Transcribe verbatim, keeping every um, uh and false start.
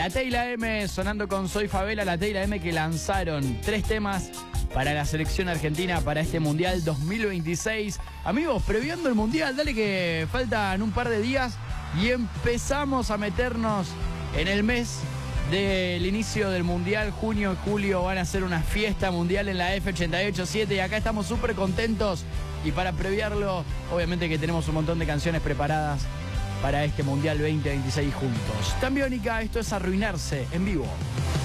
La T y la M sonando con Soy Favela, la T y la M que lanzaron tres temas para la selección argentina para este Mundial dos mil veintiséis. Amigos, previendo el Mundial, dale que faltan un par de días y empezamos a meternos en el mes del inicio del Mundial. Junio y julio van a ser una fiesta mundial en la F ochenta y ocho punto siete y acá estamos súper contentos. Y para previarlo, obviamente que tenemos un montón de canciones preparadas para este Mundial veinte veintiséis juntos. Tan Biónica, esto es Arruinarse en vivo.